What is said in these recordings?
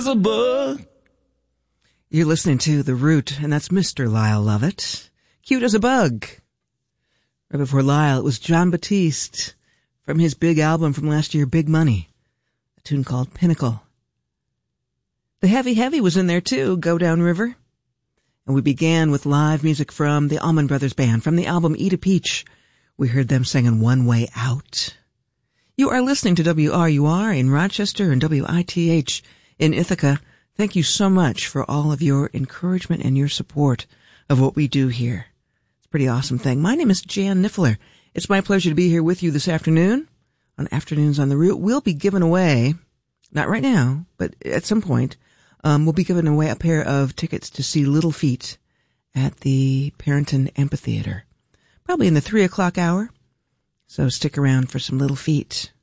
a bug. You're listening to The Root, and that's Mr. Lyle Lovett. Cute as a bug. Right before Lyle, it was John Batiste from his big album from last year, Big Money, a tune called Pinnacle. The Heavy Heavy was in there too, Go Down River. And we began with live music from the Allman Brothers Band, from the album Eat a Peach. We heard them singing One Way Out. You are listening to WRUR in Rochester and WITH in Ithaca. Thank you so much for all of your encouragement and your support of what we do here. It's a pretty awesome thing. My name is Jan Niffler. It's my pleasure to be here with you this afternoon on Afternoons on the Root. We'll be giving away, not right now, but at some point, we'll be giving away a pair of tickets to see Little Feat at the Parrington Amphitheater, probably in the 3 o'clock hour. So stick around for some Little Feat.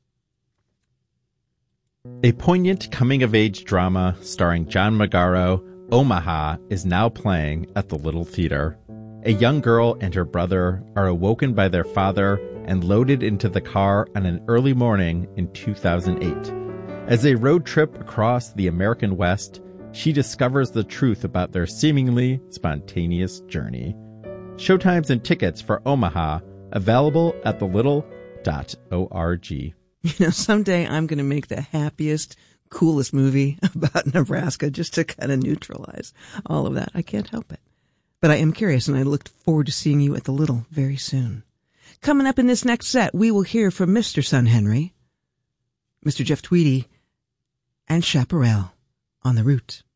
A poignant coming-of-age drama starring John Magaro, Omaha, is now playing at the Little Theater. A young girl and her brother are awoken by their father and loaded into the car on an early morning in 2008. As they road trip across the American West, she discovers the truth about their seemingly spontaneous journey. Showtimes and tickets for Omaha available at thelittle.org. You know, someday I'm going to make the happiest, coolest movie about Nebraska just to kind of neutralize all of that. I can't help it. But I am curious, and I look forward to seeing you at the Little very soon. Coming up in this next set, we will hear from Mr. Son Henry, Mr. Jeff Tweedy, and Chaparral on the Root.